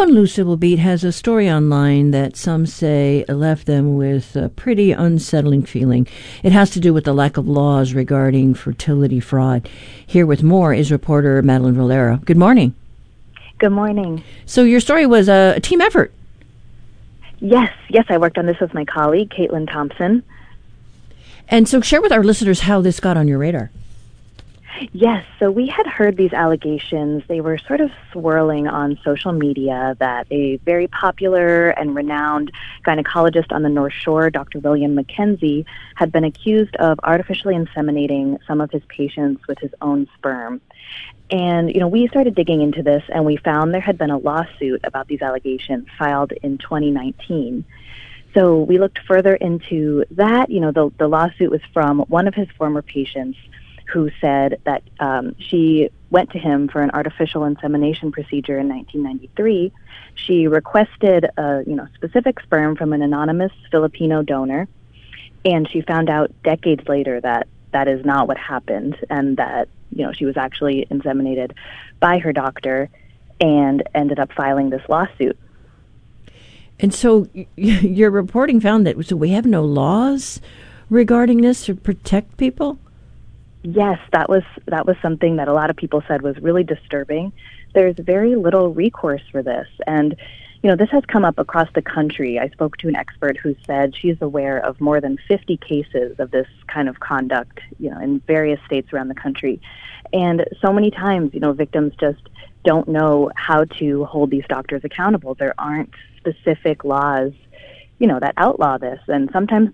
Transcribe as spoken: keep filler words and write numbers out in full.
Honolulu Civil Beat has a story online that some say left them with a pretty unsettling feeling. It has to do with the lack of laws regarding fertility fraud. Here with more is reporter Madeline Valera. Good morning. Good morning. So your story was a, a team effort. Yes, yes, I worked on this with my colleague, Caitlin Thompson. And so share with our listeners how this got on your radar. Yes, so we had heard these allegations. They were sort of swirling on social media that a very popular and renowned gynecologist on the North Shore, Doctor William McKenzie, had been accused of artificially inseminating some of his patients with his own sperm. And, you know, we started digging into this, and we found there had been a lawsuit about these allegations filed in twenty nineteen. So we looked further into that. You know, the, the lawsuit was from one of his former patients who said that um, she went to him for an artificial insemination procedure in nineteen ninety-three. She requested a you know specific sperm from an anonymous Filipino donor, and she found out decades later that that is not what happened, and that you know she was actually inseminated by her doctor, and ended up filing this lawsuit. And so y- your reporting found that so we have no laws regarding this to protect people? Yes, that was that was something that a lot of people said was really disturbing. There's very little recourse for this, and you know this has come up across the country. I spoke to an expert who said she's aware of more than fifty cases of this kind of conduct, you know, in various states around the country. And so many times, you know, victims just don't know how to hold these doctors accountable. There aren't specific laws, you know, that outlaw this, and sometimes